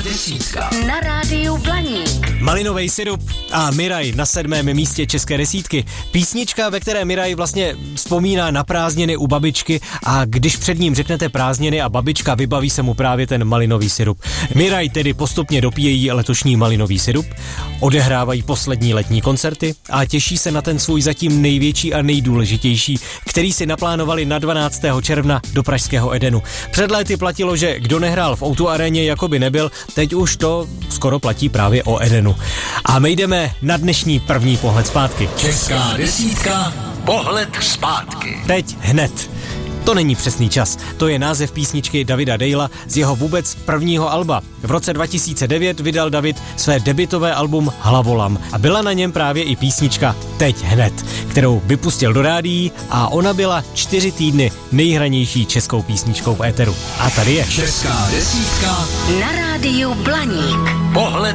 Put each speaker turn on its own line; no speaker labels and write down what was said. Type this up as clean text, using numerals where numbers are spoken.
desítka
na rádiu Blaník.
Malinový sirup a Miraj na 7. místě české desítky. Písnička, ve které Miraj vlastně vzpomíná na prázdniny u babičky a když před ním řeknete prázdniny a babička, vybaví se mu právě ten malinový sirup. Miraj tedy postupně dopíjejí letošní malinový sirup, odehrávají poslední letní koncerty a těší se na ten svůj zatím největší a nejdůležitější, který si naplánovali na 12. června do pražského Edenu. Před léty platilo, že kdo nehrál v O2 aréně, jako by nebyl, teď už to skoro platí právě o Edenu. A my jdeme na dnešní první pohled zpátky.
Česká desítka, pohled zpátky.
Teď hned. To není přesný čas. To je název písničky Davida Dejla z jeho vůbec prvního alba. V roce 2009 vydal David své debutové album Hlavolam a byla na něm právě i písnička Teď hned, kterou vypustil do rádií a ona byla 4 týdny nejhranější českou písničkou v éteru. A tady je.
Česká desítka
Na rádiu Blaník.
pohled